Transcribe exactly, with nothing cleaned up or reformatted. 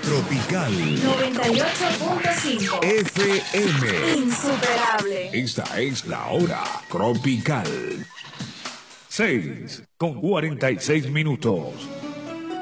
Tropical noventa y ocho punto cinco F M. Insuperable. Esta es la hora tropical. seis con cuarenta y seis minutos.